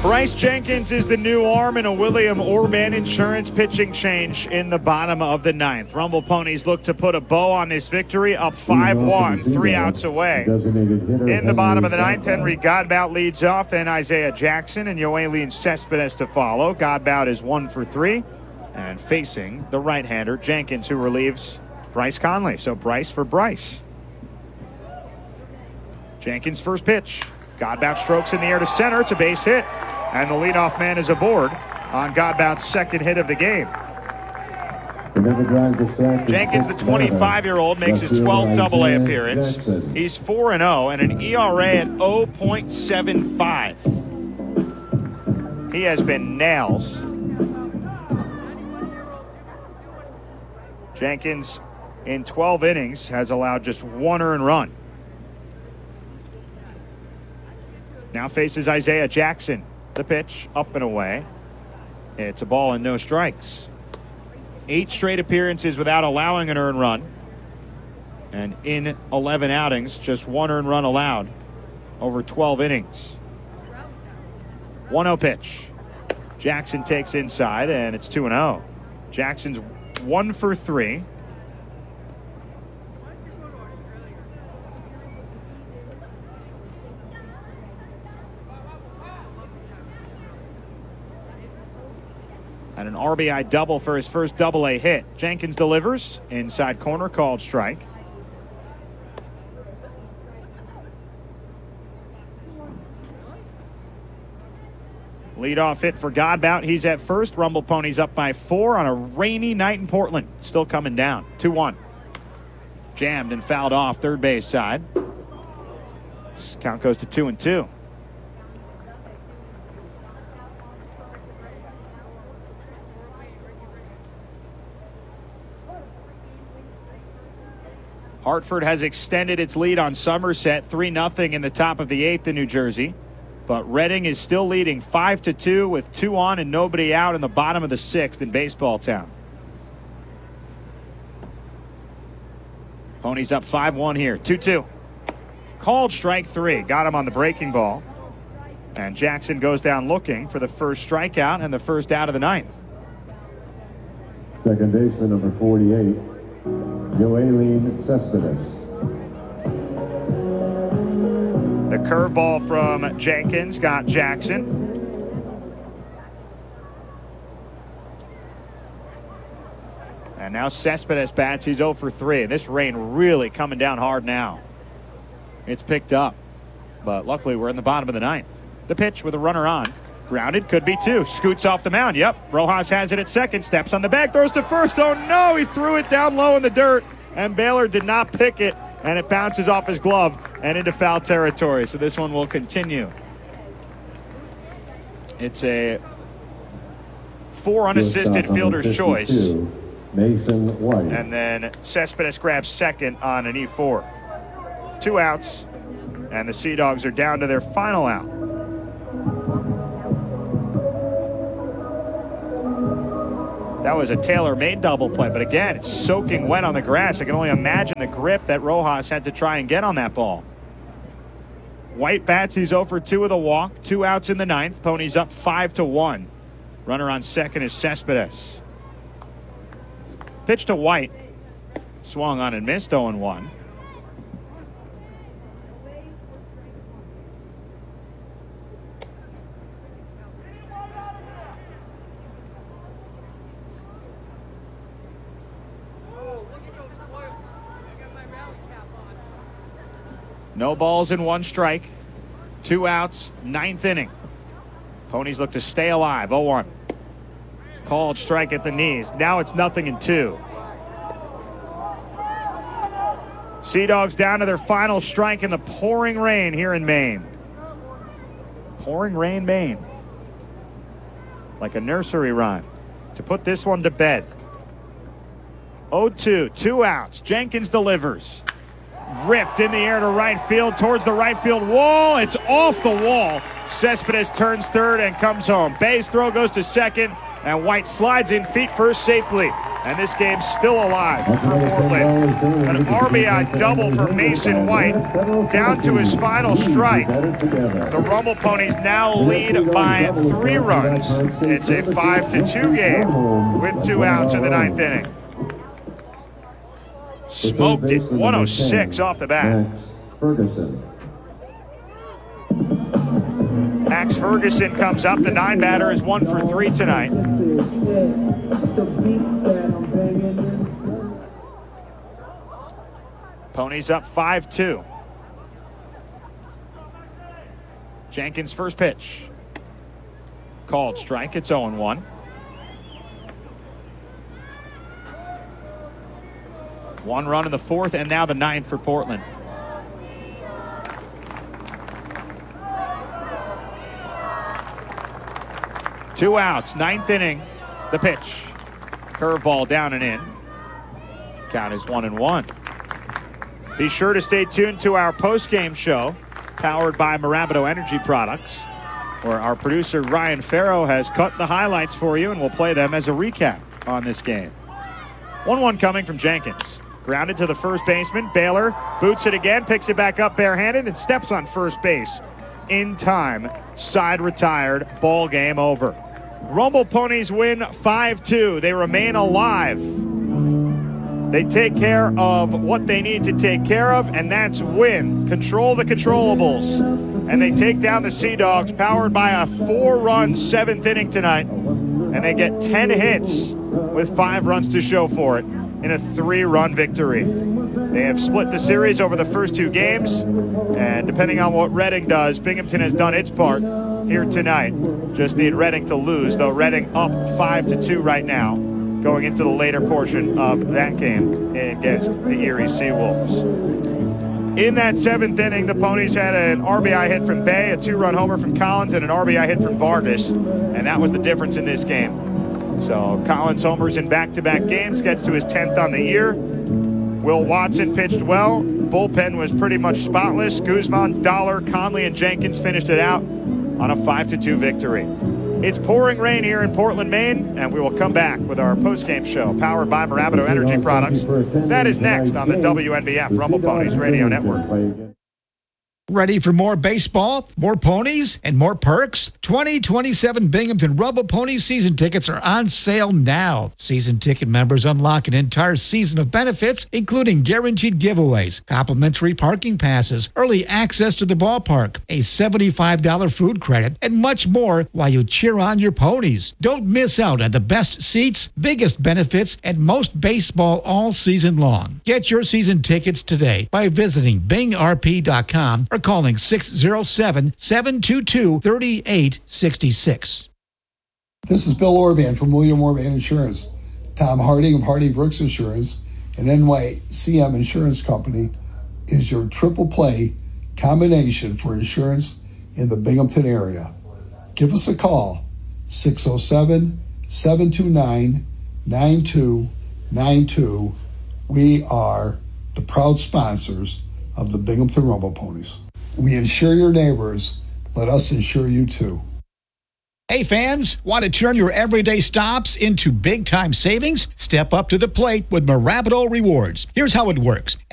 Bryce Jenkins is the new arm in a William Orban Insurance pitching change in the bottom of the ninth. Rumble Ponies look to put a bow on this victory, up 5-1, 3 outs away. In the bottom of the ninth, Henry Godbout leads off, then Isaiah Jackson and Yoelin Cespedes to follow. Godbout is 1 for 3, and facing the right-hander, Jenkins, who relieves Bryce Conley. So Bryce for Bryce. Jenkins' first pitch. Godbout strokes in the air to center. It's a base hit. And the leadoff man is aboard on Godbout's second hit of the game. Jenkins, the 25-year-old, makes his 12th Double-A appearance. He's 4-0 and an ERA at 0.75. He has been nails. Jenkins, in 12 innings, has allowed just 1 earned run. Now faces Isaiah Jackson. The pitch, up and away. It's a ball and no strikes. 8 straight appearances without allowing an earned run. And in 11 outings, just 1 earned run allowed over 12 innings. 1-0 pitch. Jackson takes inside, and it's 2-0. Jackson's 1 for 3. And an RBI double for his first Double-A hit. Jenkins delivers. Inside corner, called strike. Leadoff hit for Godbout. He's at first. Rumble Ponies up by 4 on a rainy night in Portland. Still coming down. 2-1. Jammed and fouled off third base side. This count goes to 2-2. Hartford has extended its lead on Somerset 3-0 in the top of the 8th in New Jersey. But Reading is still leading 5-2 with 2 on and nobody out in the bottom of the 6th in Baseball Town. Ponies up 5-1 here. 2-2. Called strike 3. Got him on the breaking ball. And Jackson goes down looking for the first strikeout and the first out of the 9th. Second baseman, number 48. Yoelin Cespedes. The curveball from Jenkins got Jackson. And now Cespedes bats. He's 0 for 3. This rain really coming down hard now. It's picked up. But luckily we're in the bottom of the 9th. The pitch with a runner on. Grounded, could be 2. Scoots off the mound. Yep. Rojas has it at second. Steps on the bag. Throws to first. Oh, no. He threw it down low in the dirt. And Baylor did not pick it. And it bounces off his glove and into foul territory. So this one will continue. It's a 4 unassisted fielder's choice. Mason White. And then Cespedes grabs second on an E4. 2 outs. And the Sea Dogs are down to their final out. That was a tailor-made double play, but again, it's soaking wet on the grass. I can only imagine the grip that Rojas had to try and get on that ball. White bats. He's 0 for 2 with a walk. 2 outs in the 9th. Ponies up 5-1. Runner on second is Cespedes. Pitch to White. Swung on and missed. 0-1. No balls and 1 strike. 2 outs, 9th inning. Ponies look to stay alive. 0-1. Called strike at the knees. Now it's 0-2. Sea Dogs down to their final strike in the pouring rain here in Maine. Pouring rain, Maine. Like a nursery rhyme. To put this one to bed. 0-2, 2 outs. Jenkins delivers. Ripped in the air to right field, towards the right field wall. It's off the wall. Cespedes turns third and comes home. Bay's throw goes to second, and White slides in feet first safely. And this game's still alive for Portland. An RBI double for Mason White, down to his final strike. The Rumble Ponies now lead by 3 runs. It's a 5-2 game with 2 outs in the 9th inning. Smoked it, 106 off the bat. Max Ferguson comes up. The 9 batter is 1 for 3 tonight. Ponies up 5-2. Jenkins' first pitch. Called strike. It's 0-1. 1 run in the 4th, and now the 9th for Portland. Two outs, 9th inning. The pitch. Curveball down and in. Count is 1-1. Be sure to stay tuned to our post-game show, powered by Marabato Energy Products, where our producer Ryan Farrow has cut the highlights for you, and we'll play them as a recap on this game. 1-1 coming from Jenkins. Grounded to the first baseman. Baylor boots it again, picks it back up barehanded, and steps on first base in time. Side retired. Ball game over. Rumble Ponies win 5-2. They remain alive. They take care of what they need to take care of, and that's win. Control the controllables. And they take down the Sea Dogs, powered by a 4-run 7th inning tonight. And they get 10 hits with 5 runs to show for it in a 3-run victory. They have split the series over the first 2 games, and depending on what Reading does, Binghamton has done its part here tonight. Just need Reading to lose, though Reading up 5-2 right now, going into the later portion of that game against the Erie Seawolves. In that 7th inning, the Ponies had an RBI hit from Bay, a 2-run homer from Collins, and an RBI hit from Vargas, and that was the difference in this game. So Collins homers in back-to-back games, gets to his 10th on the year. Will Watson pitched well. Bullpen was pretty much spotless. Guzman, Dollar, Conley, and Jenkins finished it out on a 5-2 victory. It's pouring rain here in Portland, Maine, and we will come back with our post-game show powered by Marabato Energy Products. That is next on the WNBF Rumble Ponies Radio Network. Ready for more baseball, more ponies, and more perks? 2027 Binghamton Rumble Ponies season tickets are on sale now. Season ticket members unlock an entire season of benefits, including guaranteed giveaways, complimentary parking passes, early access to the ballpark, a $75 food credit, and much more while you cheer on your ponies. Don't miss out on the best seats, biggest benefits, and most baseball all season long. Get your season tickets today by visiting bingrp.com or calling 607-722-3866. This is Bill Orban from William Orban Insurance. Tom Harding of Harding Brooks Insurance and NYCM Insurance Company is your triple play combination for insurance in the Binghamton area. Give us a call, 607-729-9292. We are the proud sponsors of the Binghamton Rumble Ponies. We insure your neighbors. Let us insure you too. Hey fans, want to turn your everyday stops into big-time savings? Step up to the plate with Marabato Rewards. Here's how it works.